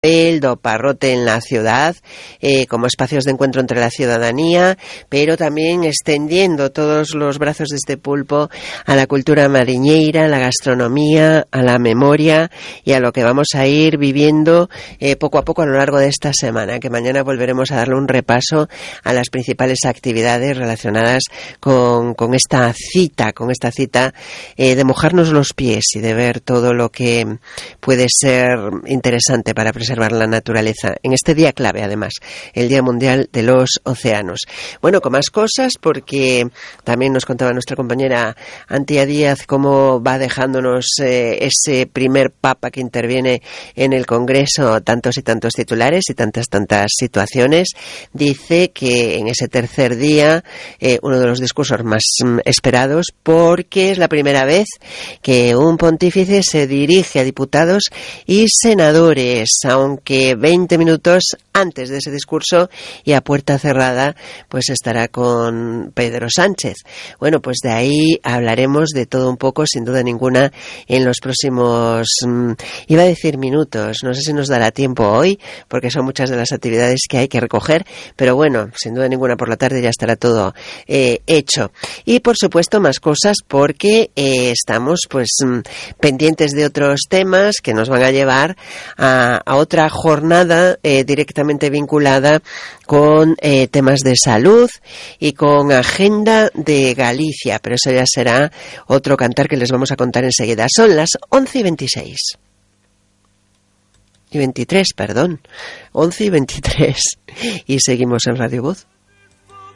do Parrote en la ciudad, como espacios de encuentro entre la ciudadanía, pero también extendiendo todos los brazos de este pulpo a la cultura mariñeira, a la gastronomía, a la memoria y a lo que vamos a ir viviendo poco a poco a lo largo de esta semana, que mañana volveremos a darle un repaso a las principales actividades relacionadas con esta cita de mojarnos los pies y de ver todo lo que puede ser interesante para preservar la naturaleza, en este día clave además, el Día Mundial de los Océanos. Bueno, con más cosas, porque también nos contaba nuestra compañera Antía Díaz cómo va dejándonos ese primer papa que interviene en el Congreso, tantos y tantos titulares y tantas situaciones. Dice que en ese tercer día, uno de los discursos más esperados, porque es la primera vez que un pontífice se dirige a diputados y senadores, aunque 20 minutos antes de ese discurso y a puerta cerrada, pues estará con Pedro Sánchez. Bueno, pues de ahí hablaremos de todo un poco, sin duda ninguna, en los próximos, iba a decir minutos, no sé si nos dará tiempo hoy, porque son muchas de las actividades que hay que recoger, pero bueno, sin duda ninguna por la tarde ya estará todo hecho. Y por supuesto más cosas, porque estamos pues pendientes de otros temas que nos van a llevar a otra jornada directamente vinculada con temas de salud y con agenda de Galicia, pero eso ya será otro cantar que les vamos a contar enseguida. Son las 11:26. Y 23, perdón. 11:23. Y seguimos en Radio Voz.